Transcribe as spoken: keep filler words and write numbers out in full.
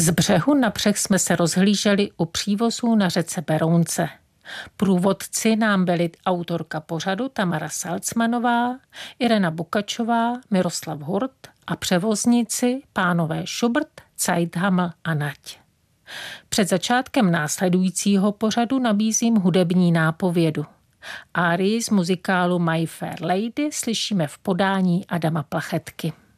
Z břehu na břeh jsme se rozhlíželi u přívozů na řece Berounce. Průvodci nám byli autorka pořadu Tamara Salcmanová, Irena Bukačová, Miroslav Hurt a převozníci pánové Šubrt, Zeithaml a Nať. Před začátkem následujícího pořadu nabízím hudební nápovědu. Árii z muzikálu My Fair Lady slyšíme v podání Adama Plachetky.